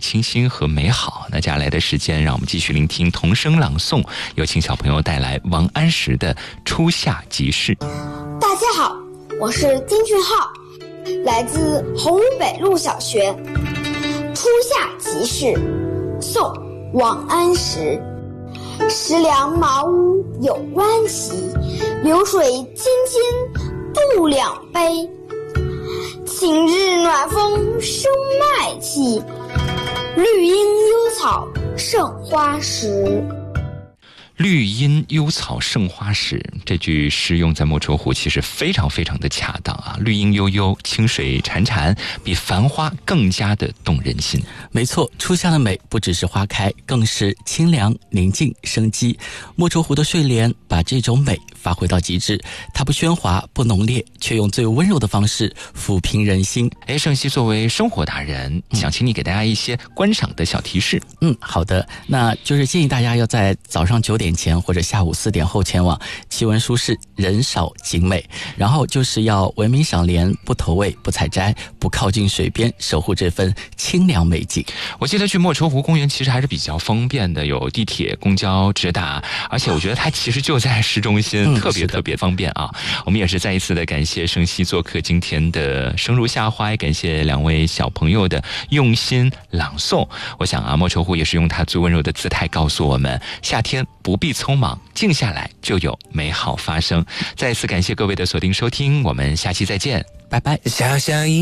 清新和美好。那接下来的时间，让我们继续聆听童声朗诵，有请小朋友带来王安石的《初夏即事》。 大家好，我是金俊浩，来自红屋北路小学。初夏即事，宋·王安石。时梁茅屋有弯旗，流水津津度两杯。晴日暖风生麦气，绿阴幽草胜花时。 绿阴幽草胜花时，这句诗用在莫愁湖其实非常非常的恰当啊！绿阴悠悠，清水潺潺，比繁花更加的动人心。 没错，初夏的美不只是花开，更是清凉、宁静、生机。莫愁湖的睡莲把这种美发挥到极致，它不喧哗，不浓烈，却用最温柔的方式抚平人心。 盛熙作为生活达人，想请你给大家一些观赏的小提示。 好的，那就是建议大家要在早上9点前或者下午4点后前往，气温舒适，人少景美。然后就是要文明赏莲，不投喂，不采摘，不靠近水边，守护这份清凉美景。 我记得去莫愁湖公园其实还是比较方便的，有地铁、公交直达，而且我觉得它其实就在市中心，特别方便啊！我们也是再一次的感谢盛熙做客今天的生如夏花，也感谢2位小朋友的用心朗诵。我想啊，莫愁湖也是用它最温柔的姿态告诉我们，夏天不必匆忙，静下来就有美好发生。再一次感谢各位的锁定收听，我们下期再见， 拜拜。 小小一